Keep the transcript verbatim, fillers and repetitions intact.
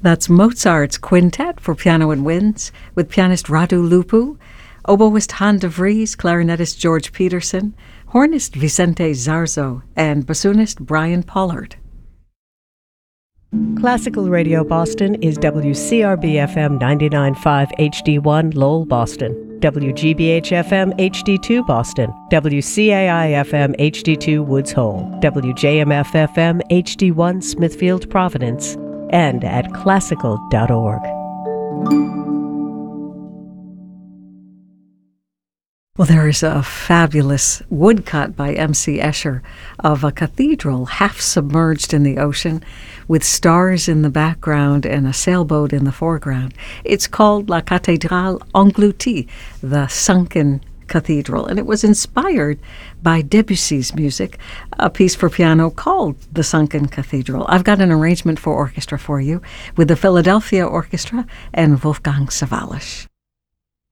That's Mozart's Quintet for Piano and Winds with pianist Radu Lupu, oboist Han de Vries, clarinetist George Peterson, hornist Vicente Zarzo, and bassoonist Brian Pollard. Classical Radio Boston is W C R B F M ninety-nine point five H D one Lowell, Boston, W G B H F M H D two Boston, W C A I F M H D two Woods Hole, W J M F F M H D one Smithfield, Providence, and at classical dot org. Well, there is a fabulous woodcut by M C Escher of a cathedral half submerged in the ocean with stars in the background and a sailboat in the foreground. It's called La Cathédrale Engloutie, the sunken cathedral, and it was inspired by Debussy's music, a piece for piano called The Sunken Cathedral. I've got an arrangement for orchestra for you with the Philadelphia Orchestra and Wolfgang Sawallisch.